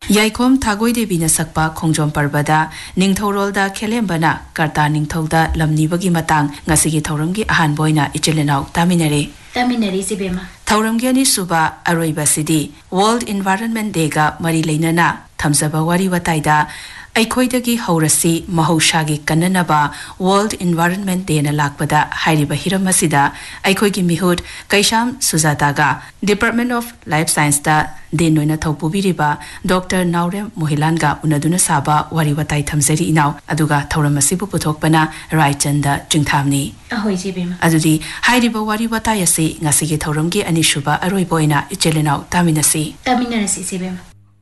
Yaikom Thagoi Devi sakpa Khongjom Parbada Ningthorolda Khelembana Karta Ningthouda Lamnibagi Matang Ngasigi Thauramgi Ahan Boina Ichilenau Taminare Sibema Thauramgi Ani Suba Aroiba Sidi World Environment Day ga Mari Leinana Thamsaba Wari Wataida Aikhoidagi Haurasi Mahaushagi Kananaba World Environment Day na lakpada Hairiba Hiramasida Aikhoigi Mihud Kaisham Suzataga Department of Life Science da Denoina Thopubiriba Dr. Naurem Mohilanga Unaduna Saba Wariwatai Thamsari Inau Aduga Thauramasibu Puthokpana Raichanda Jingthamni Ahoi Sibema Adudi Hairiba Wariwatai Asi Ngasigi Thauramgi Anishuba Aroiboina Ichelenau Taminasi Sibema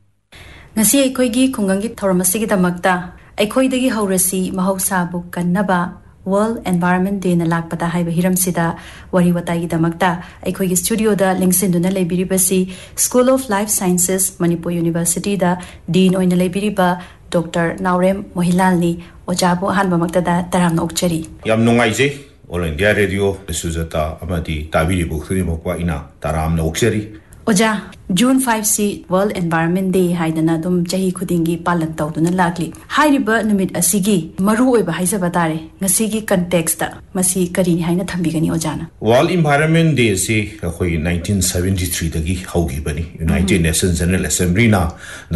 Ngasi Aikhoigi Khungangi Thauramasi damakta Aikhoidagi Haurasi Mahausabu Kannaba World Environment Day na lakpata haiba hiramsida wariwatai damakta Aikhoigi studio da lingsinduna leibiribasi School of Life Sciences Manipur University da Dean oina leibiriba Dr. Naurem Mohilalni ojabu ahanba maktada taramna okchari Yam nungaije All India Radio Suzata amadi tabiribu khrimokwa ina taramna okchari Oja June 5 si World Environment Day haidana dum chahi khudingi palan tawduna lakli hairiba numit asigi maru oiba haisaba tare ngasigi context ta masi karini haina thambigani ojana World Environment Day se khoi 1973 dagi haugi bani United Nations General Assembly na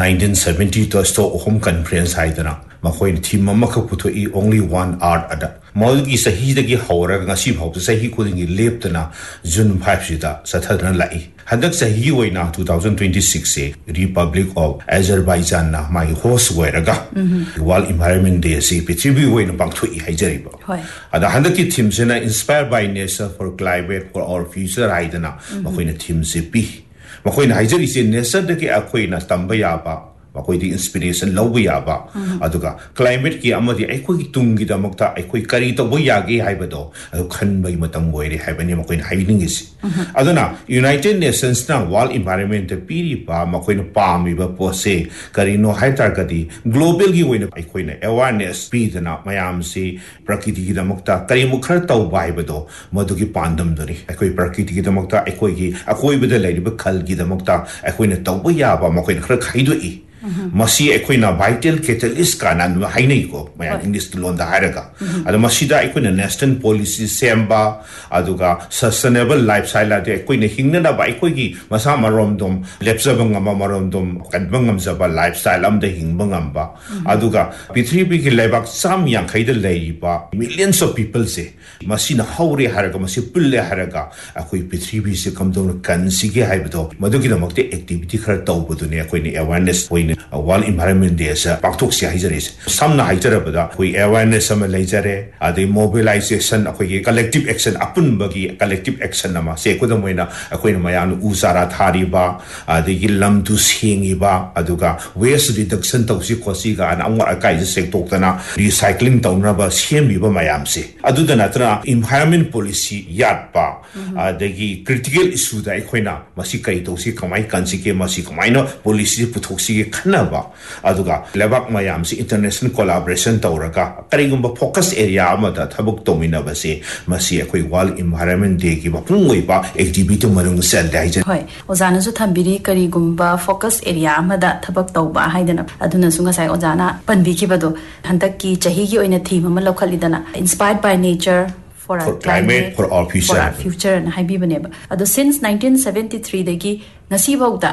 1970 to Stockholm Conference haidana makhoi theme makha puthoi only one art ada Malgi sahi dagi haura ngasi bhau sahi khudingi leptana June 5 sida sathadna lai Hadak sahi oina 2026 se Republic of Azerbaijan na mai host weraga World Environment Day se Prithvi oina pangthoi haijariba ada handaki theme se na inspired by nature for climate for our future haidana makoina theme se pi makoina haijari se nature dagi akoina tamba yaba makoidi inspiration lawbu yaba aduga climate ki amadi aikoi tungi damakta aikoi kari to boyagi haibado khanbai matam boire haibani makoina hainingisi aduna United Nations na World Environment piri pa makoina pami ba pose karino haitar gadi global gi wena aikoina awareness pidana mayam si prakriti gi damakta kari mukhar taw baibado madugi pandam dori aikoi prakriti gi damakta aikoi gi akoi bada laiba khal gi damakta aikoina tawbu yaba makoina khar khaidoi Masi equina vital catalyst kana hainai ko maya English londa haraga adu masida equina national policy semba aduga sustainable lifestyle ade equina hingna da bai ko gi masa maromdom lepsabang ama maromdom kadbangam zaba lifestyle am da hingbangam ba aduga prithvi ki lebak sam yang khaida leiba millions of people se masina haure haraga masi pulle haraga akoi prithvi se kamdon kan sige haibdo madugi da makte activity khar tawbudu ne akoi ni awareness World Environment Day sa paktok siya hijaris samna hijara bada koi awareness sama leijare ade mobilization akoi collective action apun bagi collective action nama se ko damoina akoi na mayan usara thari ba ade gilam tu singi ba aduga waste reduction tawsi khosi ga an amwa akai se toktana recycling tawna ba semi ba mayam se aduda natra environment policy yat pa adegi critical issue da akoi na masi kai tawsi kamai kansi ke masi kamai no policy puthoksi Kanaba aduga lebak mayam si international collaboration tawraga karigumba focus area amada thabuk tomina base masi akoi World Environment Day ki bapungoi ba activity marung sel dai je hoi ojana su thambiri karigumba focus area amada thabak tawba haidana aduna sunga sai ojana panbi ki bado handaki chahi gi oina theme ama lokhalidana inspired by nature for our climate for our future and haibi baneba ado since 1973 dagi ngasi bauda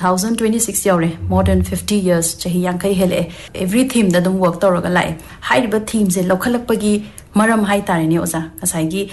2026 yaure more than 50 years chahi yankai hele every theme da dum work tawraga lai haiba theme se lokhalakpagi maram hai tare ne oza asai gi